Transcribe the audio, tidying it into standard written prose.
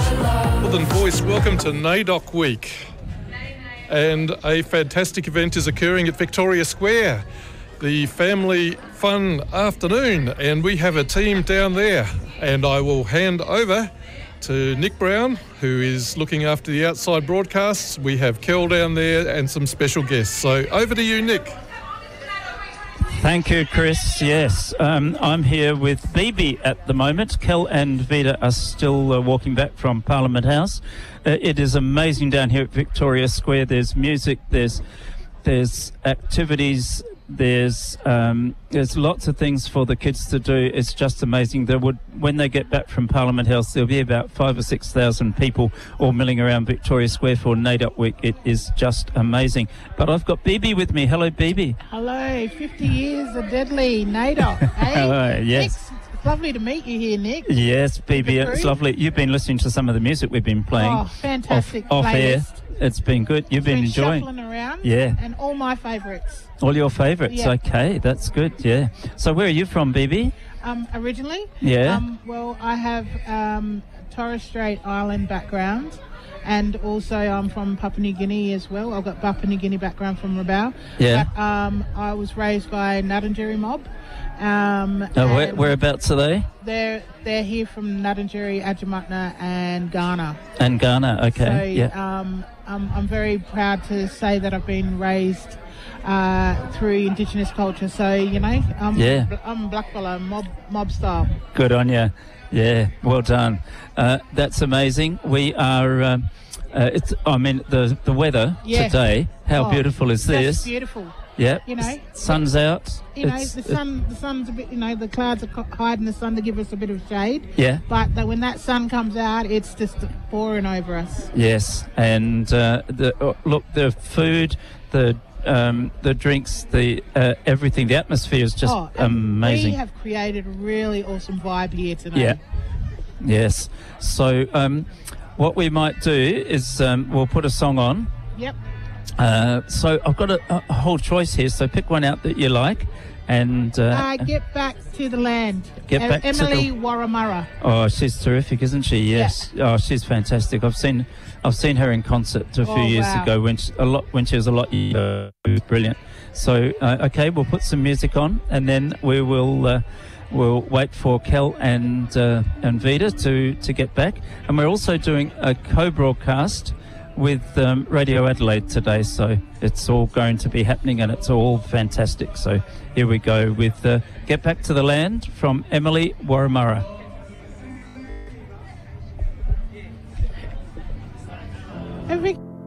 Northern Voice, welcome to NAIDOC Week. And a fantastic event is occurring at Victoria Square, the family fun afternoon, and we have a team down there. And I will hand over to Nick Brown, who is looking after the outside broadcasts. We have Kel down there and some special guests. So over to you, Nick. Thank you, Chris. Yes, I'm here with Bibi at the moment. Kel and Vida are still walking back from Parliament House. It is amazing down here at Victoria Square. There's music, there's activities, there's lots of things for the kids to do. It's just amazing. When they get back from Parliament House, there'll be about 5,000 or 6,000 people all milling around Victoria Square for NAIDOC Week. It is just amazing. But I've got Bibi with me. Hello, Bibi. Hello. 50 years of deadly NAIDOC. Hey? Yes. It's lovely to meet you here, Nick. Yes, Bibi, it's lovely. You've been listening to some of the music we've been playing. Oh, fantastic. Off air. Playlist. It's been good. You've been enjoying. Shuffling around. Yeah. And all my favourites. All your favourites. Yeah. Okay, that's good. Yeah. So where are you from, Bibi? Originally? Yeah. Well, I have Torres Strait Island background, and also I'm from Papua New Guinea as well. I've got Papua New Guinea background from Rabaul. Yeah. But I was raised by Ngarrindjeri mob. Whereabouts are they? They're here from Ngarrindjeri, Adjamatna and Ghana. And Ghana, okay. So, yeah. I'm very proud to say that I've been raised through Indigenous culture. So, I'm blackfella, mob style. Good on you. Yeah, well done. That's amazing. We are... the weather today, how beautiful is this? That's beautiful. Yeah, sun's out. The sun's a bit. The clouds are hiding the sun to give us a bit of shade. Yeah. But when that sun comes out, it's just pouring over us. Yes, and the food, the drinks, the everything, the atmosphere is just amazing. We have created a really awesome vibe here today. Yeah. Yes. So what we might do is we'll put a song on. Yep. So I've got a whole choice here, so pick one out that you like. And Get Back to the Land. Emily Warramurra. Oh, she's terrific, isn't she? Yes. Yeah. Oh, she's fantastic. I've seen her in concert a few years ago when she was a lot younger. It was brilliant. So okay, we'll put some music on, and then we will we'll wait for Kel and Vida to get back, and we're also doing a co-broadcast with Radio Adelaide today, so it's all going to be happening and it's all fantastic. So here we go with Get Back to the Land from Emily Warramurra. Every